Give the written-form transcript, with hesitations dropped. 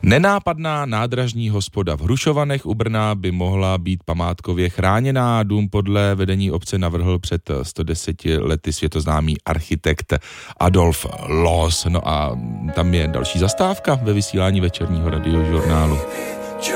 Nenápadná nádražní hospoda v Hrušovanech u Brna by mohla být památkově chráněná. Dům podle vedení obce navrhl před 110 lety světoznámý architekt Adolf Loos. No a tam je další zastávka ve vysílání večerního radiožurnálu.